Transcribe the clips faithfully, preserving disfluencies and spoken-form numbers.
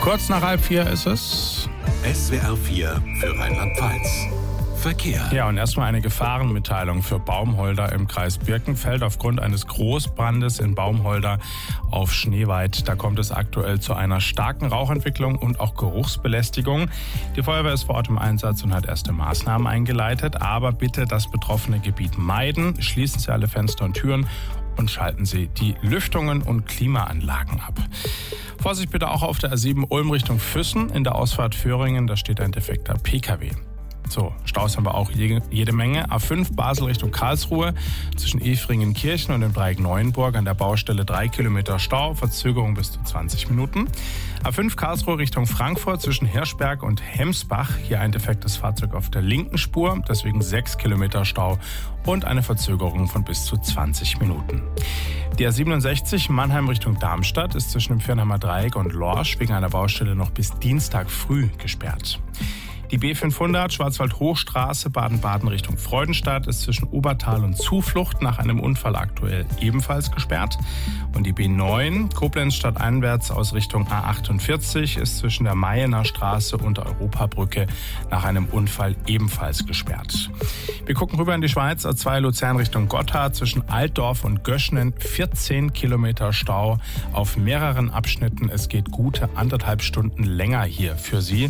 Kurz nach halb vier ist es. S W R vier für Rheinland-Pfalz. Verkehr. Ja, und erstmal eine Gefahrenmitteilung für Baumholder im Kreis Birkenfeld. Aufgrund eines Großbrandes in Baumholder auf Schneeweit, da kommt es aktuell zu einer starken Rauchentwicklung und auch Geruchsbelästigung. Die Feuerwehr ist vor Ort im Einsatz und hat erste Maßnahmen eingeleitet. Aber bitte das betroffene Gebiet meiden. Schließen Sie alle Fenster und Türen und schalten Sie die Lüftungen und Klimaanlagen ab. Vorsicht bitte auch auf der A sieben Ulm Richtung Füssen. In der Ausfahrt Föhringen, da steht ein defekter P K W. So, Staus haben wir auch jede Menge. A fünf Basel Richtung Karlsruhe zwischen Efringen-Kirchen und dem Dreieck Neuenburg an der Baustelle drei Kilometer Stau, Verzögerung bis zu zwanzig Minuten. A fünf Karlsruhe Richtung Frankfurt zwischen Hirschberg und Hemsbach. Hier ein defektes Fahrzeug auf der linken Spur, deswegen sechs Kilometer Stau und eine Verzögerung von bis zu zwanzig Minuten. Die A siebenundsechzig Mannheim Richtung Darmstadt ist zwischen dem Firnheimer Dreieck und Lorsch wegen einer Baustelle noch bis Dienstag früh gesperrt. Die B fünfhundert Schwarzwald-Hochstraße Baden-Baden Richtung Freudenstadt ist zwischen Obertal und Zuflucht nach einem Unfall aktuell ebenfalls gesperrt. Und die B neun Koblenz stadteinwärts aus Richtung A achtundvierzig ist zwischen der Mayener Straße und der Europabrücke nach einem Unfall ebenfalls gesperrt. Wir gucken rüber in die Schweiz. A zwei Luzern Richtung Gotthard zwischen Altdorf und Göschnen vierzehn Kilometer Stau auf mehreren Abschnitten. Es geht gute anderthalb Stunden länger hier für Sie.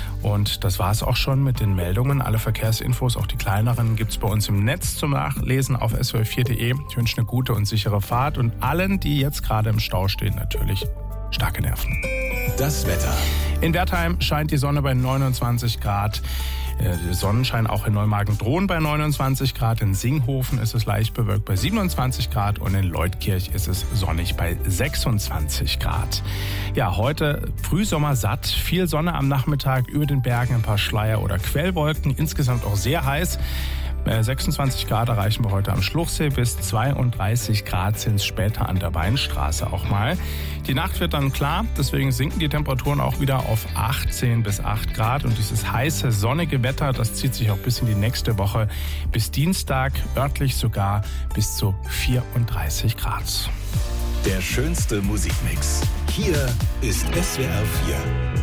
Und das war es auch schon mit den Meldungen. Alle Verkehrsinfos, auch die kleineren, gibt es bei uns im Netz zum Nachlesen auf S W R vier punkt de. Ich wünsche eine gute und sichere Fahrt und allen, die jetzt gerade im Stau stehen, natürlich starke Nerven. Das Wetter. In Wertheim scheint die Sonne bei neunundzwanzig Grad. Der Sonnenschein auch in Neumagen-Drohn bei neunundzwanzig Grad. In Singhofen ist es leicht bewölkt bei siebenundzwanzig Grad und in Leutkirch ist es sonnig bei sechsundzwanzig Grad. Ja, heute Frühsommer satt. Viel Sonne am Nachmittag, über den Bergen ein paar Schleier- oder Quellwolken. Insgesamt auch sehr heiß. sechsundzwanzig Grad erreichen wir heute am Schluchsee, bis zweiunddreißig Grad sind es später an der Weinstraße auch mal. Die Nacht wird dann klar, deswegen sinken die Temperaturen auch wieder auf achtzehn bis acht Grad. Und dieses heiße, sonnige Wetter, das zieht sich auch bis in die nächste Woche. Bis Dienstag örtlich sogar bis zu vierunddreißig Grad. Der schönste Musikmix. Hier ist S W R vier.